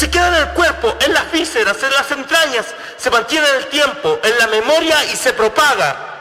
se queda en el cuerpo, en las vísceras, en las entrañas, se mantiene en el tiempo, en la memoria y se propaga.